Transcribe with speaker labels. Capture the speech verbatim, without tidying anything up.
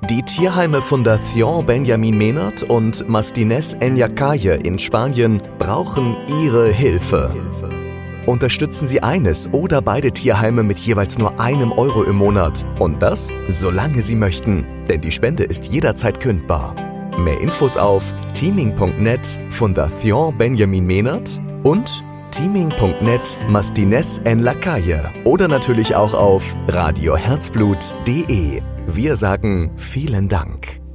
Speaker 1: Die Tierheime Fundación Benjamin Menard und Mastines en la Calle in Spanien brauchen Ihre Hilfe. Unterstützen Sie eines oder beide Tierheime mit jeweils nur einem Euro im Monat. Und das, solange Sie möchten, denn die Spende ist jederzeit kündbar. Mehr Infos auf teaming punkt net Fundación Benjamin Menard und teaming punkt net Mastines en la Calle oder natürlich auch auf radio herzblut punkt de. Wir sagen vielen Dank.